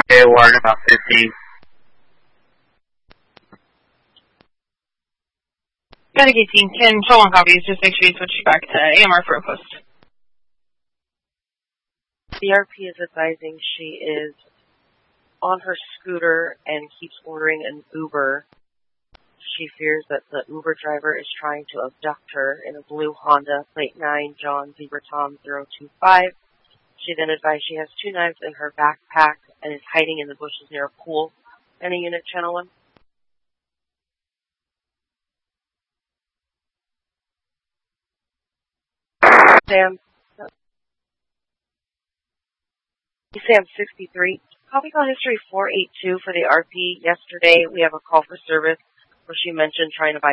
Okay, Warren, about 15. Medic 18, 10, show on copies. Just make sure you switch back to AMR for a post. CRP is advising she is on her scooter and keeps ordering an Uber. She fears that the Uber driver is trying to abduct her in a blue Honda, plate 9, John Zebra Tom 025. She then advised she has 2 knives in her backpack and is hiding in the bushes near a pool. Any unit, channel 1? Sam 63. Copy call history 482 for the RP. Yesterday we have a call for service where she mentioned trying to buy